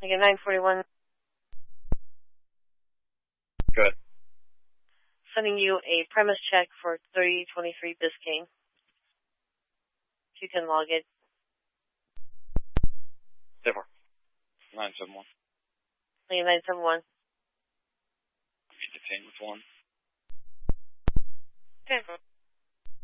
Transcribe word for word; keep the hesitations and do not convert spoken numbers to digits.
Like a nine forty-one. Good. Sending you a premise check for thirty twenty-three Biscayne. If you can log it. Zipper. nine seven one. Like a nine seven one. Be detained with one. Okay.